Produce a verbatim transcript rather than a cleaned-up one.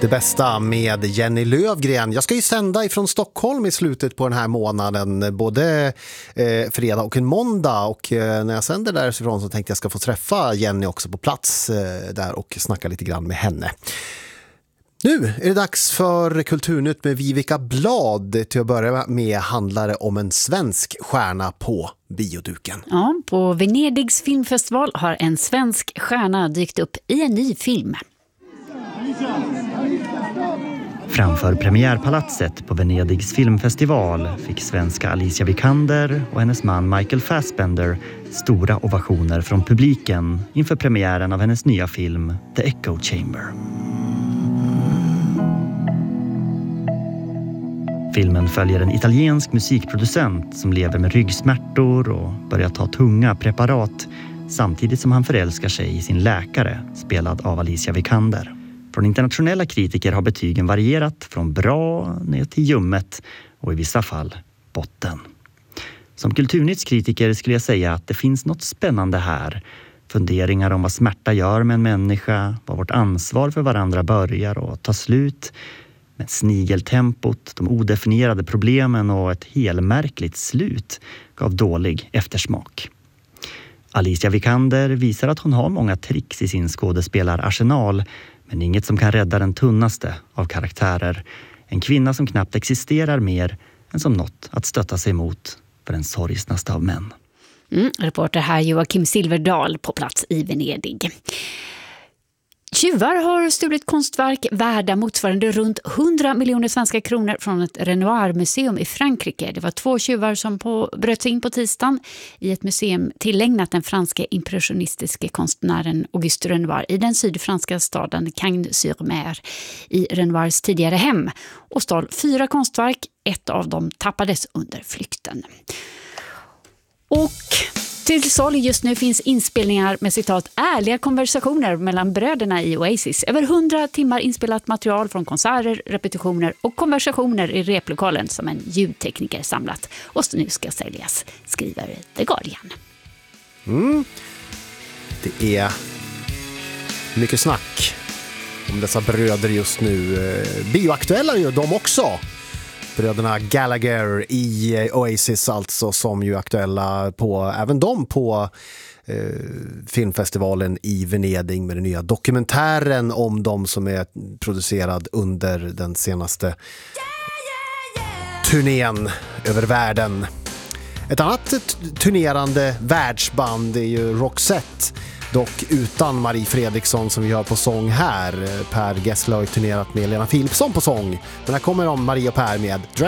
Det bästa med Jenny Lövgren. Jag ska ju sända ifrån Stockholm i slutet på den här månaden, både eh, fredag och en måndag, och eh, när jag sänder därifrån så tänkte jag ska få träffa Jenny också på plats eh, där och snacka lite grann med henne. Nu är det dags för Kulturnytt med Vivica Blad. Till att börja med handlar det om en svensk stjärna på bioduken. Ja, på Venedigs filmfestival har en svensk stjärna dykt upp i en ny film. Framför premiärpalatset på Venedigs filmfestival fick svenska Alicia Vikander och hennes man Michael Fassbender stora ovationer från publiken inför premiären av hennes nya film The Echo Chamber. Filmen följer en italiensk musikproducent som lever med ryggsmärtor och börjar ta tunga preparat samtidigt som han förälskar sig i sin läkare, spelad av Alicia Vikander. Från internationella kritiker har betygen varierat från bra ner till ljummet och i vissa fall botten. Som kulturnyttskritiker skulle jag säga att det finns något spännande här. Funderingar om vad smärta gör med en människa, vad vårt ansvar för varandra börjar och tar slut. Men snigeltempot, de odefinierade problemen och ett helmärkligt slut gav dålig eftersmak. Alicia Vikander visar att hon har många tricks i sin skådespelararsenal, men inget som kan rädda den tunnaste av karaktärer. En kvinna som knappt existerar mer än som något att stötta sig mot för den sorgsnaste av män. Mm, reporter här Joakim Silverdal på plats i Venedig. Tjuvar har stulit konstverk värda motsvarande runt hundra miljoner svenska kronor från ett Renoir-museum i Frankrike. Det var två tjuvar som på, bröt sig in på tisdagen i ett museum tillägnat den franska impressionistiske konstnären Auguste Renoir i den sydfranska staden Cagnes-sur-Mer i Renoirs tidigare hem och stal fyra konstverk. Ett av dem tappades under flykten. Och till salu just nu finns inspelningar med citat ärliga konversationer mellan bröderna i Oasis. Över hundra timmar inspelat material från konserter, repetitioner och konversationer i replokalen som en ljudtekniker samlat. Och nu ska säljas, skriver The Guardian. Mm. Det är mycket snack om dessa bröder just nu. Bioaktuella ju de också. Bröderna Gallagher i Oasis alltså, som ju är aktuella på, även de på eh, filmfestivalen i Venedig med den nya dokumentären om dem som är producerad under den senaste turnén över världen. Ett annat t- turnerande världsband är ju Roxette, dock utan Marie Fredriksson som vi har på sång här. Per Gessle har ju turnerat med Lena Philipsson på sång, men här kommer de Marie och Per med